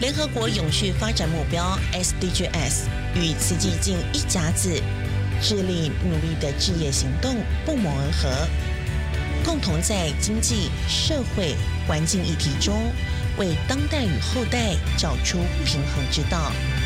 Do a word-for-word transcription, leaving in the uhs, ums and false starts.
联合国永续发展目标 S D Gs 与慈济近一甲子致力努力的志业行动不谋而合，共同在经济、社会、环境议题中，为当代与后代找出平衡之道。